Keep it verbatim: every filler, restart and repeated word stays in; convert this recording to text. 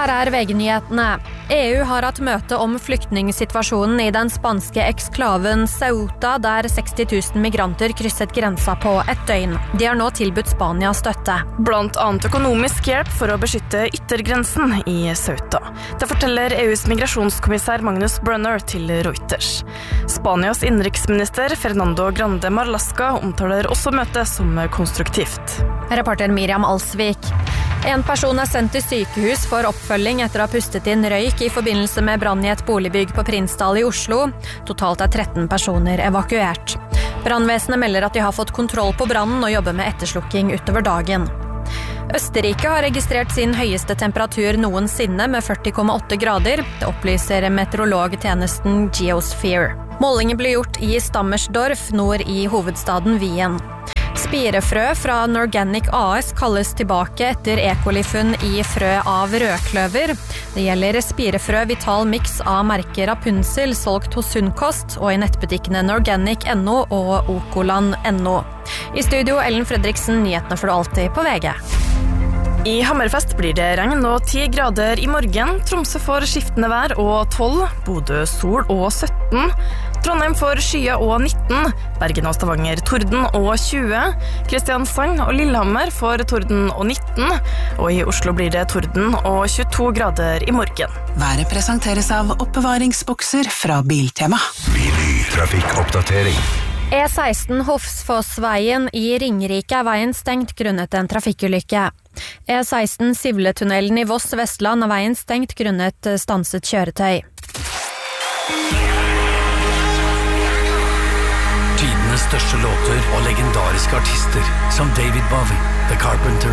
Her er V G-nyhetene. E U har hatt møte om flyktningsituasjonen i den spanske eksklaven Ceuta, der seksti tusen migranter krysset grensa på et døgn. De har nå tilbudt Spania støtte. Blant annet økonomisk hjelp for å beskytte yttergrensen i Ceuta. Det forteller E U's migrasjonskommissær Magnus Brunner til Reuters. Spanias innenriksminister Fernando Grande Marlaska omtaler også møtet som konstruktivt. Reporter Miriam Alsvik. En person er sendt til sykehus for oppfølging etter å ha pustet inn røyk i forbindelse med brann i et boligbygg på Prinsdal i Oslo. Totalt er tretten personer evakuert. Brannvesenet melder at de har fått kontroll på brannen og jobber med etterslukking utover dagen. Østerrike har registrert sin høyeste temperatur noensinne med førti komma åtte grader. Det opplyser meteorologtjenesten Geosphere. Målingen ble gjort i Stammersdorf, nord i hovedstaden Wien. Spirefrø fra Norganic A S kalles tilbake etter E. coli-funn i frø av rødkløver. Det gjelder spirefrø Vital Mix av merket Rapunzel, solgt hos Sunnkost og i nettbutikkene Norganic punktum no og Okoland punktum no. I studio Ellen Fredriksen, nyhetene får du alltid på V G. I Hammerfest blir det regn og ti grader i morgen. Tromsø får skiftende vær og tolv. Bodø sol og sytten. Trondheim får skya og nitten. Bergen og Stavanger torden og tjue. Kristiansand og Lillehammer får torden og nitten. Og i Oslo blir det torden og tjueto grader i morgen. Været presenteres av oppbevaringsbokser fra Biltema. Trafikkoppdatering. E seksten Hofsfossveien i Ringerike er veien stengt grunnet en trafikkulykke. E seksten Sivletunnelen i Voss Vestland er veien stengt grunnet stanset kjøretøy. Tidenes største låter og legendariske artister som David Bowie, The Carpenters,